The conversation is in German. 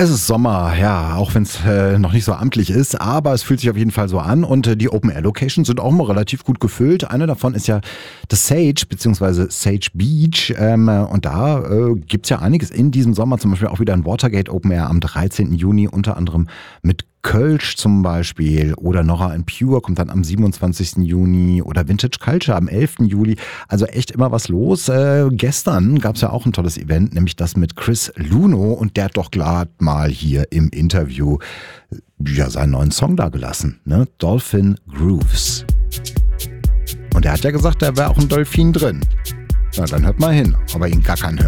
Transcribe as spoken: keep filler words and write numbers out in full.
Es ist Sommer, ja, auch wenn es äh, noch nicht so amtlich ist, aber es fühlt sich auf jeden Fall so an und äh, die Open-Air-Locations sind auch mal relativ gut gefüllt. Eine davon ist ja das Sage, beziehungsweise Sage Beach ähm, und da äh, gibt's ja einiges in diesem Sommer, zum Beispiel auch wieder ein Watergate Open Air am dreizehnten Juni, unter anderem mit Kölsch zum Beispiel oder Nora and Pure kommt dann am siebenundzwanzigsten Juni oder Vintage Culture am elften Juli. Also echt immer was los. Äh, gestern gab es ja auch ein tolles Event, nämlich das mit Chris Luno und der hat doch gerade mal hier im Interview ja seinen neuen Song da gelassen, ne? Dolphin Grooves. Und er hat ja gesagt, da wäre auch ein Dolphin drin. Na, dann hört mal hin, ob er ihn gackern hört.